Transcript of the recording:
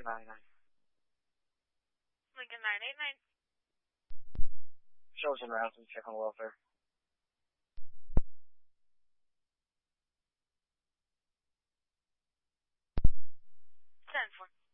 99. Lincoln 989. Shows and rounds and check on welfare. 10-4.